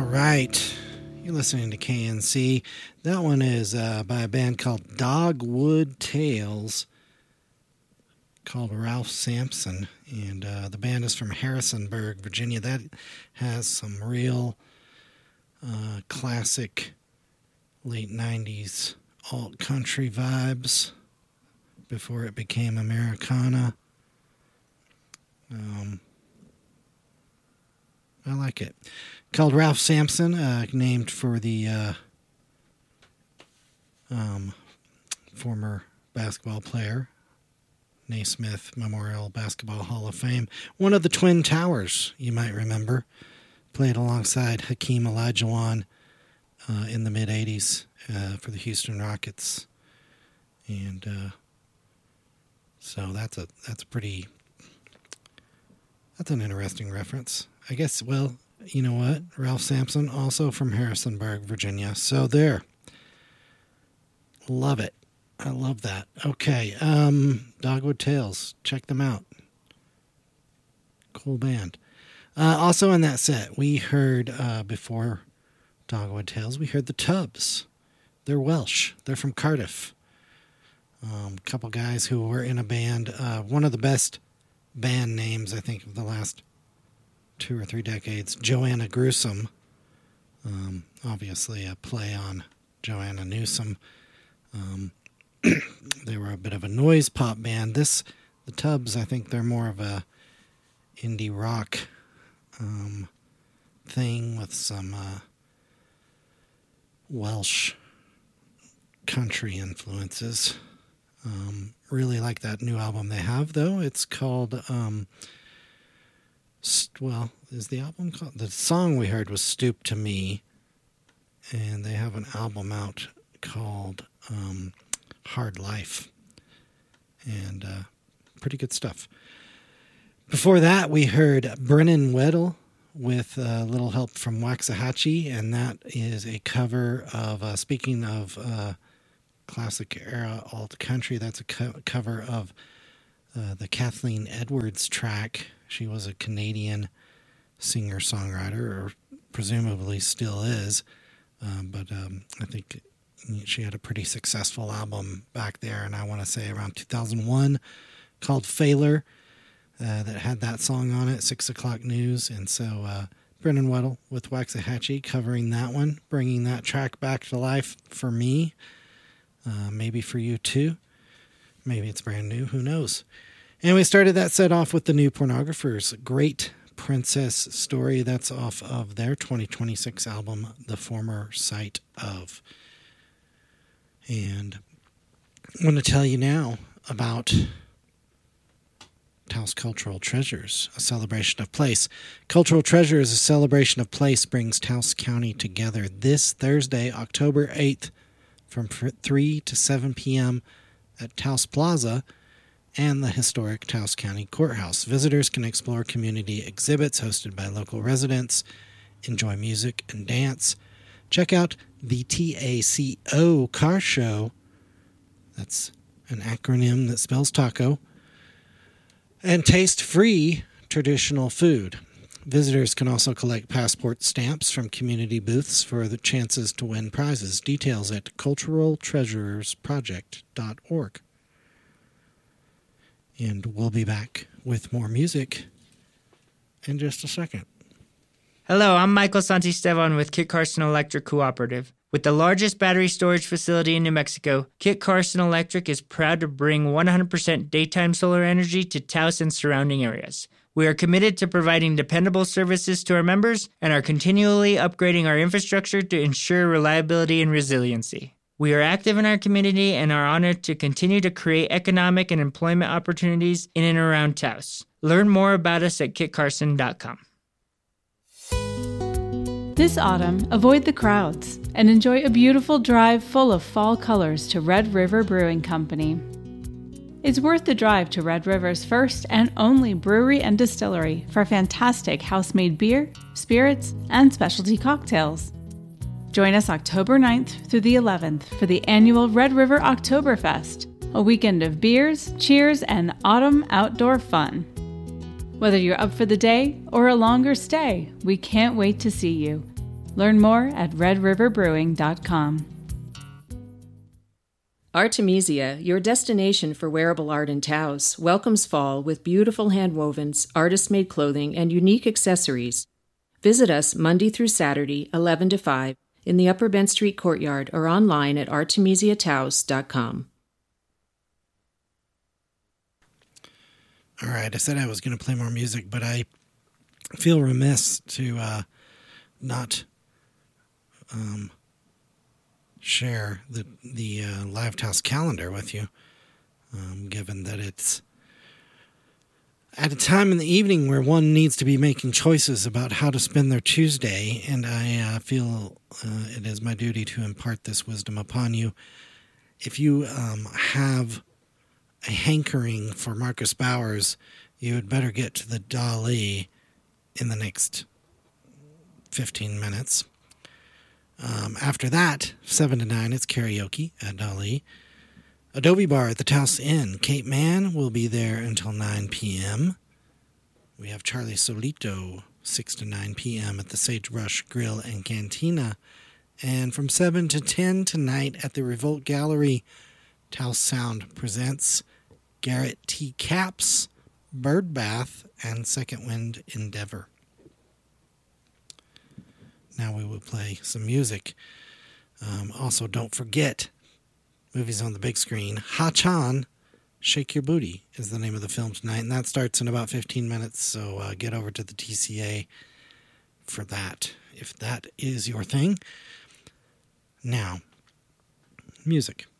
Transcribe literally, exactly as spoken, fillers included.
right. You're listening to K N C. That one is uh, by a band called Dogwood Tales, called Ralph Sampson. And uh, the band is from Harrisonburg, Virginia. That has some real uh, classic late nineties alt country vibes before it became Americana. Um, I like it. Called Ralph Sampson, uh, named for the uh, um, former basketball player, Naismith Memorial Basketball Hall of Fame. One of the Twin Towers, you might remember. Played alongside Hakeem Olajuwon uh, in the mid-eighties uh, for the Houston Rockets. And uh, so that's a that's a pretty... That's an interesting reference. I guess, well, you know what? Ralph Sampson, also from Harrisonburg, Virginia. So there. Love it. I love that. Okay. Um, Dogwood Tales. Check them out. Cool band. Uh, also in that set, we heard, uh, before Dogwood Tales, we heard the Tubbs. They're Welsh. They're from Cardiff. A um, couple guys who were in a band. Uh, one of the best band names, I think, of the last two or three decades, Joanna Gruesome. Um, obviously a play on Joanna Newsom. Um, they were a bit of a noise pop band. This, the Tubbs, I think they're more of a indie rock um, thing with some uh, Welsh country influences. Um, really like that new album they have, though. It's called, um, st- well, is the album called? The song we heard was Stoop to Me, and they have an album out called um, Hard Life, and uh, pretty good stuff. Before that, we heard Brennan Weddle with a little help from Waxahachie, and that is a cover of, uh, speaking of uh, classic era alt country, that's a co- cover of uh, the Kathleen Edwards track. She was a Canadian singer-songwriter, or presumably still is, um, but um, I think she had a pretty successful album back there, and I want to say around two thousand one, called Failure, uh, that had that song on it, Six O'Clock News, and so uh, Brennan Weddle with Waxahachie covering that one, bringing that track back to life for me. Uh, maybe for you too. Maybe it's brand new. Who knows? And we started that set off with the New Pornographers. Great Princess Story. That's off of their twenty twenty-six album, The Former Sight Of. And I want to tell you now about Taos Cultural Treasures, a celebration of place. Cultural Treasures, a celebration of place, brings Taos County together this Thursday, October eighth, from three to seven p.m. at Taos Plaza and the historic Taos County Courthouse. Visitors can explore community exhibits hosted by local residents, enjoy music and dance, check out the T A C O Car Show. That's an acronym that spells taco. And taste free traditional food. Visitors can also collect passport stamps from community booths for the chances to win prizes. Details at cultural treasures project dot org. And we'll be back with more music in just a second. Hello, I'm Michael Santisteban with Kit Carson Electric Cooperative. With the largest battery storage facility in New Mexico, Kit Carson Electric is proud to bring one hundred percent daytime solar energy to Taos and surrounding areas. We are committed to providing dependable services to our members and are continually upgrading our infrastructure to ensure reliability and resiliency. We are active in our community and are honored to continue to create economic and employment opportunities in and around Taos. Learn more about us at kit carson dot com. This autumn, avoid the crowds and enjoy a beautiful drive full of fall colors to Red River Brewing Company. It's worth the drive to Red River's first and only brewery and distillery for fantastic house-made beer, spirits, and specialty cocktails. Join us October ninth through the eleventh for the annual Red River Oktoberfest, a weekend of beers, cheers, and autumn outdoor fun. Whether you're up for the day or a longer stay, we can't wait to see you. Learn more at red river brewing dot com. Artemisia, your destination for wearable art in Taos, welcomes fall with beautiful handwovens, artist-made clothing, and unique accessories. Visit us Monday through Saturday, eleven to five, in the Upper Bend Street courtyard or online at artemisia taos dot com. All right, I said I was going to play more music, but I feel remiss to uh, not um, share the the uh, Live Taos calendar with you, um, given that it's at a time in the evening where one needs to be making choices about how to spend their Tuesday, and I uh, feel uh, it is my duty to impart this wisdom upon you. If you um, have a hankering for Marcus Bowers, you had better get to the Dali in the next fifteen minutes. Um, after that, seven to nine, it's karaoke at Dali. Adobe Bar at the Taos Inn. Kate Mann will be there until nine p.m. We have Charlie Solito, six to nine p.m. at the Sagebrush Grill and Cantina. And from seven to ten tonight at the Revolt Gallery, Taos Sound presents Garrett T. Capps, Bird Bath, and Second Wind Endeavor. Now we will play some music. Um, also, don't forget, movies on the big screen. Ha-Chan, Shake Your Booty is the name of the film tonight, and that starts in about fifteen minutes, so uh, get over to the T C A for that, if that is your thing. Now, music.